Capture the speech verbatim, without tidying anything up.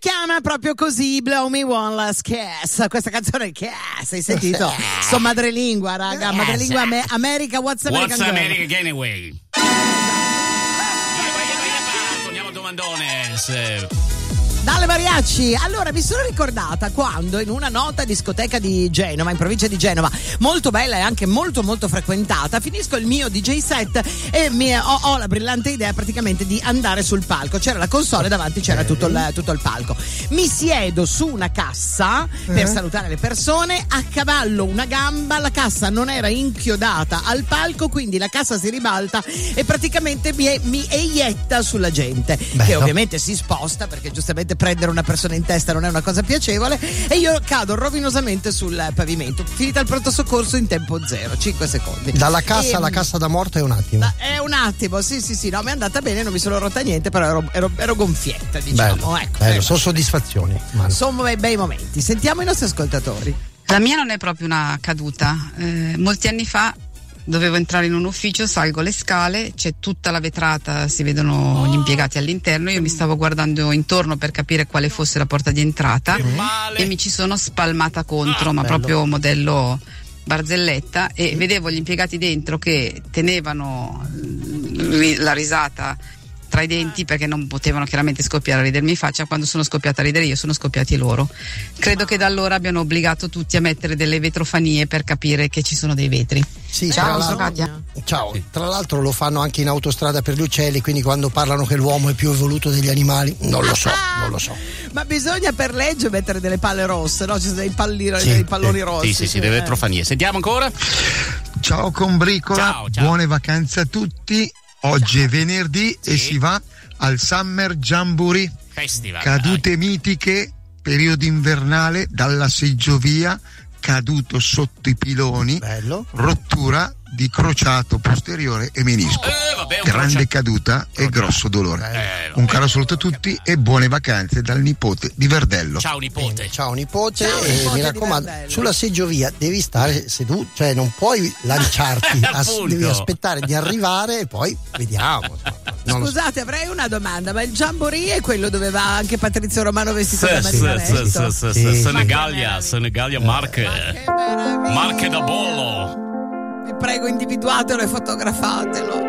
chiama proprio così, Blow Me One Last Kiss. Questa canzone che hai sentito? Sto madrelingua, raga, madrelingua Amer- America, what's American What's girl? America anyway? Torniamo a domandones. Dalle Mariachi. Allora, mi sono ricordata quando in una nota discoteca di Genova, in provincia di Genova, molto bella e anche molto molto frequentata, finisco il mio D J set e mi, ho, ho la brillante idea praticamente di andare sul palco. C'era la console, davanti c'era tutto il, tutto il palco. Mi siedo su una cassa per uh-huh. salutare le persone, accavallo una gamba, la cassa non era inchiodata al palco, quindi la cassa si ribalta e praticamente mi, mi eietta sulla gente, Bello. Che ovviamente si sposta perché giustamente prendere una persona in testa non è una cosa piacevole e io cado rovinosamente sul pavimento. Finita il pronto soccorso in tempo zero, cinque secondi. Dalla cassa e, alla cassa da morto è un attimo. Da, è un attimo, sì sì sì, no, mi è andata bene, non mi sono rotta niente, però ero, ero, ero gonfietta, diciamo. Bello, ecco, bello, ecco. sono soddisfazioni. Sono bei, bei momenti. Sentiamo i nostri ascoltatori. La mia non è proprio una caduta. Eh, molti anni fa dovevo entrare in un ufficio, salgo le scale, c'è tutta la vetrata, si vedono gli impiegati all'interno, io mi stavo guardando intorno per capire quale fosse la porta di entrata e mi ci sono spalmata contro, ah, ma bello. Proprio modello barzelletta, e vedevo gli impiegati dentro che tenevano la risata tra i denti perché non potevano chiaramente scoppiare a ridermi in faccia. Quando sono scoppiata a ridere io, sono scoppiati loro. Credo che da allora abbiano obbligato tutti a mettere delle vetrofanie per capire che ci sono dei vetri. Sì, ciao, sono Katia. Ciao, tra l'altro lo fanno anche in autostrada per gli uccelli, quindi quando parlano che l'uomo è più evoluto degli animali, non lo so, non lo so. Ma bisogna per legge mettere delle palle rosse, no? Ci sono dei pallini, sì, dei palloni sì, rossi. Sì, sì, sì, delle vetrofanie. Sentiamo ancora? Ciao Combricola, ciao, ciao. Buone vacanze a tutti. Oggi è venerdì sì. e si va al Summer Jamboree Festival. Cadute dai. mitiche, periodo invernale, dalla seggiovia, caduto sotto i piloni, Bello. rottura di crociato posteriore e menisco. Eh, vabbè, grande crociato. caduta crociato. E grosso dolore. Eh, un caro saluto a tutti e buone vacanze dal nipote di Verdello. Ciao nipote. Bene, ciao nipote, ciao, e nipote mi raccomando, Verdello. sulla seggiovia devi stare seduto, cioè non puoi lanciarti, as- devi aspettare di arrivare e poi vediamo. Non Scusate, avrei una domanda, ma il Jamboree è quello dove va anche Patrizio Romano vestito Sì, da sì, marinaretto? sì, sì, Sì, sì, sì. Senegalia, Senegalia, Marche. Ma che meraviglia. Marche da bollo. Vi prego, individuatelo e fotografatelo.